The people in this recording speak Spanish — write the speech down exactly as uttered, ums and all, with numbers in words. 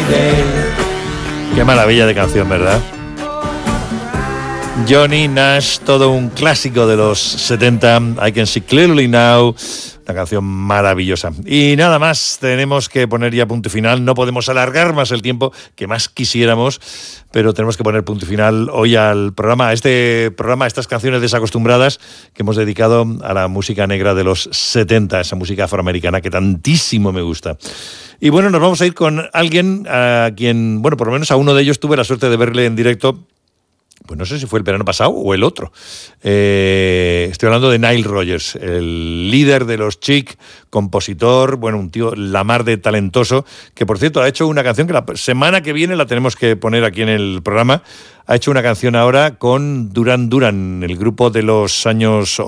Qué maravilla de canción, ¿verdad? Johnny Nash, todo un clásico de los setenta, I Can See Clearly Now, una canción maravillosa. Y nada más, tenemos que poner ya punto final, no podemos alargar más el tiempo que más quisiéramos, pero tenemos que poner punto final hoy al programa, a este programa, a estas canciones desacostumbradas que hemos dedicado a la música negra de los setenta, esa música afroamericana que tantísimo me gusta. Y bueno, nos vamos a ir con alguien a quien, bueno, por lo menos a uno de ellos tuve la suerte de verle en directo. Pues no sé si fue el verano pasado o el otro. Eh, estoy hablando de Nile Rodgers, el líder de los Chic, compositor, bueno, un tío la mar de talentoso, que por cierto ha hecho una canción que la semana que viene la tenemos que poner aquí en el programa. Ha hecho una canción ahora con Duran Duran, el grupo de los años